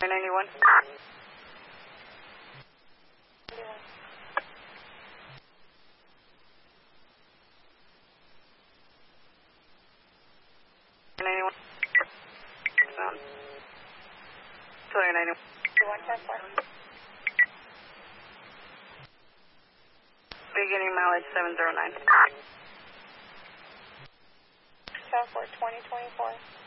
91. 91. Sorry, 91. 110. Beginning mileage 709. Southport 2024.